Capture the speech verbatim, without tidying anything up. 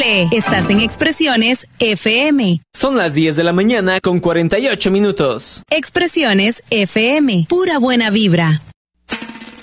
José. Estás en Expresiones F M. Son las diez de la mañana con cuarenta y ocho minutos. Expresiones F M. Pura buena vibra.